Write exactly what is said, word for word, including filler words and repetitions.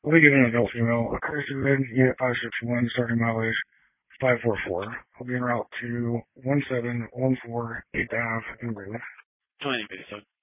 We'll be getting an adult female. Occurs to red, unit five six one, starting mileage five four four. We'll be en route to one seven one four eighth Ave in Greenwood. twenty, please,